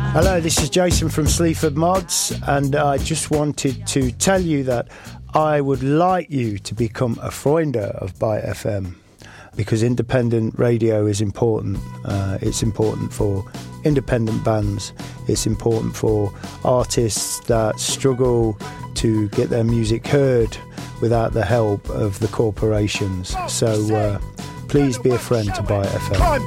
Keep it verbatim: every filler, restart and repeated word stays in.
Hello, this is Jason from Sleaford Mods, and I just wanted to tell you that I would like you to become a Freunder of Byte F M, because independent radio is important. Uh, it's important for independent bands. It's important for artists that struggle to get their music heard without the help of the corporations. So uh, please be a friend to Byte F M.